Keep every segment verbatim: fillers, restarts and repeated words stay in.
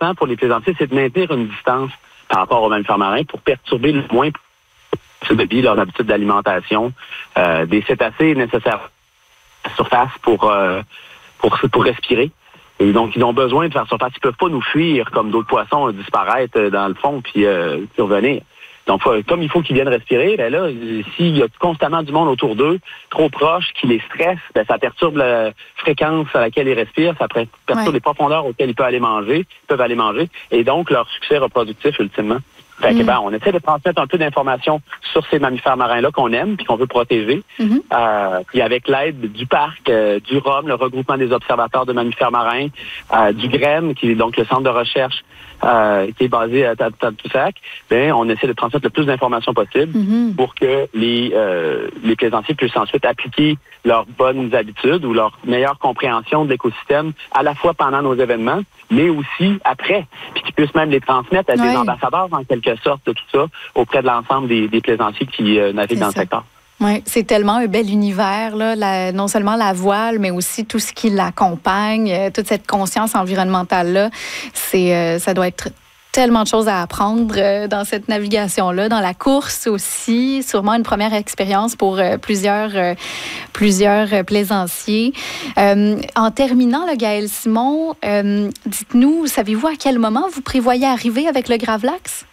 important pour les plaisanciers, c'est de maintenir une distance par rapport aux mammifères marins pour perturber le moins possible de vie, leurs habitudes d'alimentation. Euh, des cétacés nécessaires à la surface pour, euh, pour, pour respirer. Et donc, ils ont besoin de faire surface. Ils ne peuvent pas nous fuir comme d'autres poissons, disparaître dans le fond puis, euh, puis revenir. Donc, comme il faut qu'ils viennent respirer, ben là, s'il y a constamment du monde autour d'eux, trop proche, qui les stresse, ben ça perturbe la fréquence à laquelle ils respirent, ça perturbe ouais. les profondeurs auxquelles ils peuvent aller manger, ils peuvent aller manger, et donc leur succès reproductif ultimement. Fait que, mm. ben, on essaie de transmettre un peu d'informations sur ces mammifères marins-là qu'on aime puis qu'on veut protéger. Mm-hmm. Euh, puis avec l'aide du parc, euh, du R O M, le regroupement des observateurs de mammifères marins, euh, du G R E M, qui est donc le centre de recherche euh, qui est basé à Tadoussac, ben, on essaie de transmettre le plus d'informations possible mm-hmm. pour que les, euh, les plaisanciers puissent ensuite appliquer leurs bonnes habitudes ou leur meilleure compréhension de l'écosystème à la fois pendant nos événements, mais aussi après, puis qu'ils puissent même les transmettre à des ouais. ambassadeurs en quelque sorte de tout ça auprès de l'ensemble des, des plaisanciers qui euh, naviguent dans ça. le secteur. Oui, c'est tellement un bel univers, là, la, non seulement la voile, mais aussi tout ce qui l'accompagne, euh, toute cette conscience environnementale-là. C'est, euh, ça doit être tellement de choses à apprendre euh, dans cette navigation-là, dans la course aussi, sûrement une première expérience pour euh, plusieurs, euh, plusieurs euh, plaisanciers. Euh, en terminant, là, Gaël Simon, euh, dites-nous, savez-vous à quel moment vous prévoyez arriver avec le Gravlax?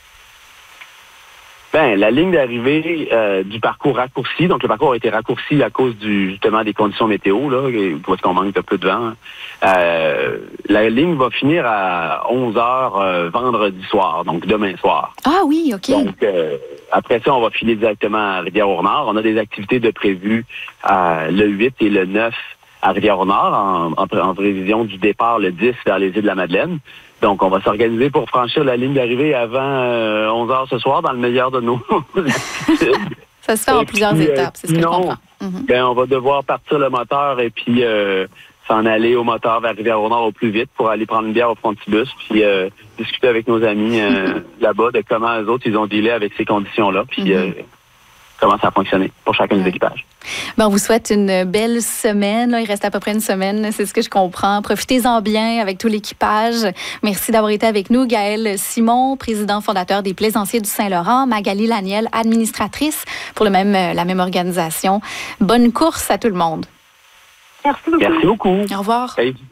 Ben, la ligne d'arrivée euh, du parcours raccourci, donc le parcours a été raccourci à cause du justement des conditions météo, là, parce qu'on manque de peu de vent. Euh, la ligne va finir à onze heures euh, vendredi soir, donc demain soir. Ah oui, OK. Donc, euh, après ça, on va filer directement à Rivière-au-Nord. On a des activités de prévues euh, le huit et le neuf à Rivière-au-Nord, en, en, en prévision du départ le dix vers les îles de la Madeleine. Donc, on va s'organiser pour franchir la ligne d'arrivée avant euh, onze heures ce soir, dans le meilleur de nos Ça se fait en plusieurs puis, étapes, c'est ce que non, je comprends. Mm-hmm. Ben, on va devoir partir le moteur et puis euh, s'en aller au moteur vers Rivière-au-Nord au plus vite pour aller prendre une bière au Frontibus, puis euh, discuter avec nos amis euh, là-bas de comment eux autres, ils ont dealé avec ces conditions-là, puis mm-hmm. euh, comment ça a fonctionné pour chacun ouais. des équipages. Ben, on vous souhaite une belle semaine. Là, il reste à peu près une semaine, c'est ce que je comprends. Profitez-en bien avec tout l'équipage. Merci d'avoir été avec nous. Gaël Simon, président fondateur des Plaisanciers du Saint-Laurent. Magali Laniel, administratrice pour le même, la même organisation. Bonne course à tout le monde. Merci beaucoup. Merci beaucoup. Au revoir. Hey.